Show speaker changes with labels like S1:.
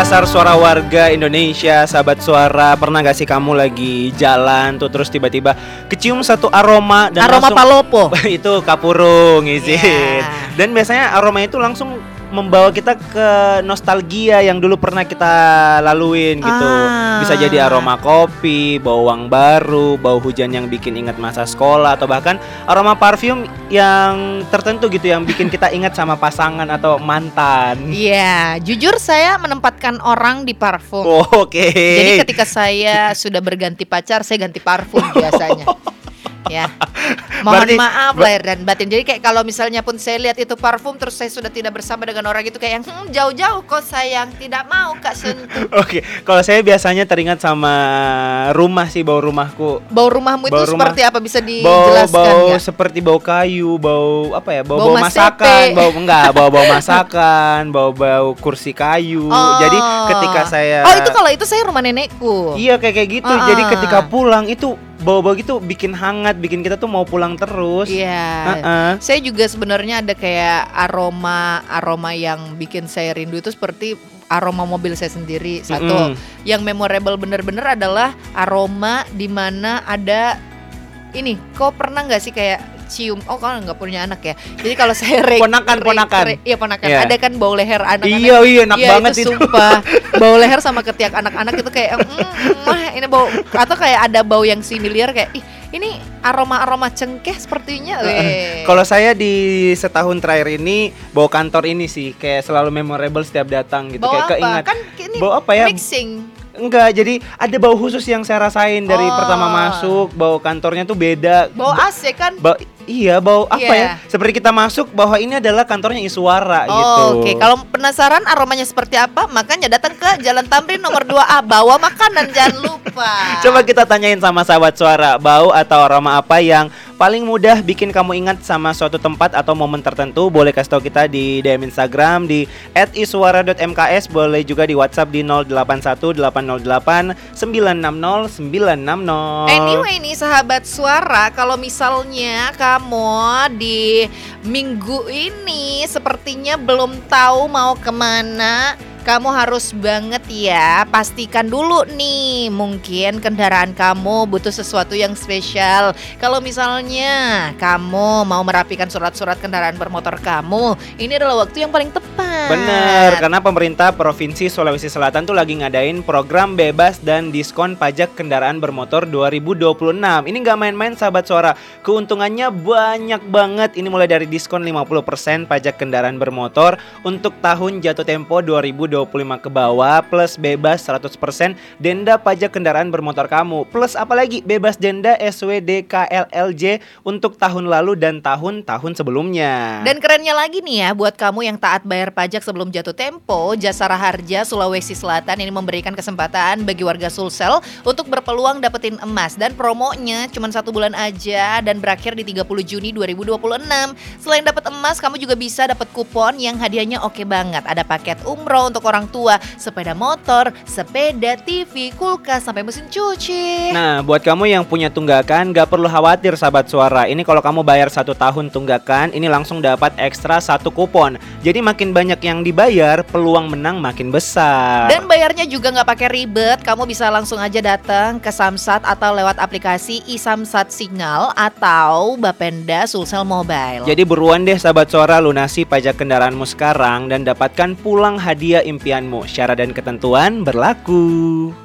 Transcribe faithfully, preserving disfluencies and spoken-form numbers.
S1: Makassar, suara warga Indonesia, sahabat suara. Pernah gak sih kamu lagi jalan tuh terus tiba-tiba kecium satu aroma dan
S2: aroma
S1: langsung,
S2: palopo
S1: itu kapurung izin.
S2: Yeah.
S1: Dan biasanya aroma itu langsung membawa kita ke nostalgia yang dulu pernah kita laluin gitu.
S2: Ah.
S1: Bisa jadi aroma kopi, bawang baru, bau hujan yang bikin ingat masa sekolah, atau bahkan aroma parfum yang tertentu gitu yang bikin kita ingat sama pasangan atau mantan.
S2: Iya, yeah, jujur saya menempatkan orang di parfum.
S1: Oh, oke. Okay.
S2: Jadi ketika saya sudah berganti pacar, saya ganti parfum biasanya. Ya, mohon
S1: Berarti,
S2: maaf
S1: ber-
S2: lahir dan batin. Jadi kayak kalau misalnya pun saya lihat itu parfum terus saya sudah tidak bersama dengan orang itu kayak yang hm, jauh-jauh kok sayang, tidak mau kak sentuh.
S1: Oke, okay. Kalau saya biasanya teringat sama rumah sih, bau rumahku.
S2: Bau rumahmu itu
S1: Bau rumah,
S2: seperti apa, bisa
S1: bau
S2: dijelaskan
S1: bau
S2: nggak?
S1: seperti bau kayu, bau apa ya? Bau
S2: Bau
S1: bau masakan,
S2: masepe.
S1: bau enggak, bau bau masakan, bau bau kursi kayu.
S2: Oh.
S1: Jadi ketika saya
S2: Oh, itu kalau itu saya rumah nenekku.
S1: Iya kayak kayak gitu.
S2: Uh-uh.
S1: Jadi ketika pulang itu bau-bau gitu bikin hangat, bikin kita tuh mau pulang terus.
S2: Iya.
S1: Uh-uh.
S2: Saya juga sebenarnya ada kayak aroma aroma yang bikin saya rindu itu seperti aroma mobil saya sendiri. Satu,
S1: Mm-mm.
S2: yang memorable bener-bener adalah aroma di mana ada ini. Kau pernah nggak sih kayak cium? Oh, kalau nggak punya anak ya. Jadi kalau saya re-
S1: Ponakan,
S2: re-
S1: ponakan.
S2: re- iya ponakan.
S1: Yeah.
S2: Ada kan bau leher anak-anak.
S1: Iya, iya, enak banget itu.
S2: Sumpah. Bau leher sama ketiak anak-anak itu kayak mm, wah, ini bau, atau kayak ada bau yang similar kayak ih ini aroma-aroma cengkeh sepertinya. Weh.
S1: Kalau saya di setahun terakhir ini bau kantor ini sih kayak selalu memorable setiap datang gitu.
S2: Bau
S1: Kayak
S2: apa?
S1: keingat.
S2: Kan ini
S1: Bau apa ya?
S2: mixing.
S1: Enggak, jadi ada bau khusus yang saya rasain dari
S2: Oh.
S1: pertama masuk. Bau kantornya tuh beda.
S2: Bau A C kan?
S1: Bau, iya, bau apa
S2: Iya.
S1: ya? Seperti kita masuk bahwa ini adalah kantornya Iswara
S2: Oh,
S1: gitu.
S2: oke. Kalau penasaran aromanya seperti apa, makanya datang ke Jalan Tamrin nomor dua A, bawa makanan jangan lupa.
S1: Coba kita tanyain sama sahabat suara, bau atau aroma apa yang paling mudah bikin kamu ingat sama suatu tempat atau momen tertentu. Boleh kasih tahu kita di D M Instagram di et iswara dot m k s. Boleh juga di WhatsApp di nol delapan satu delapan nol delapan sembilan enam nol sembilan enam nol.
S2: Anyway nih sahabat suara, kalau misalnya kamu di minggu ini sepertinya belum tahu mau kemana, kamu harus banget ya pastikan dulu nih, mungkin kendaraan kamu butuh sesuatu yang spesial. Kalau misalnya kamu mau merapikan surat-surat kendaraan bermotor kamu, ini adalah waktu yang paling tepat.
S1: Bener, karena pemerintah Provinsi Sulawesi Selatan tuh lagi ngadain program bebas dan diskon pajak kendaraan bermotor dua ribu dua puluh enam. Ini gak main-main sahabat suara, keuntungannya banyak banget. Ini mulai dari diskon lima puluh persen pajak kendaraan bermotor untuk tahun jatuh tempo dua ribu dua puluh lima ke bawah, plus bebas seratus persen denda pajak kendaraan bermotor kamu, plus apalagi bebas denda S W D K L L J untuk tahun lalu dan tahun-tahun sebelumnya.
S2: Dan kerennya lagi nih ya, buat kamu yang taat bayar pajak sebelum jatuh tempo, Jasara Harja Sulawesi Selatan ini memberikan kesempatan bagi warga Sulsel untuk berpeluang dapetin emas. Dan promonya cuma satu bulan aja dan berakhir di tiga puluh Juni dua ribu dua puluh enam. Selain dapat emas, kamu juga bisa dapat kupon yang hadiahnya oke banget. Ada paket umroh untuk orang tua, sepeda motor, sepeda, T V, kulkas, sampai mesin cuci.
S1: Nah, buat kamu yang punya tunggakan, gak perlu khawatir sahabat suara. Ini kalau kamu bayar satu tahun tunggakan, ini langsung dapat ekstra satu kupon. Jadi makin banyak yang dibayar, peluang menang makin besar.
S2: Dan bayarnya juga nggak pakai ribet, kamu bisa langsung aja datang ke Samsat atau lewat aplikasi iSamsat Signal atau Bapenda Sulsel Mobile.
S1: Jadi buruan deh sahabat suara, lunasi pajak kendaraanmu sekarang dan dapatkan pulang hadiah impianmu. Syarat dan ketentuan berlaku.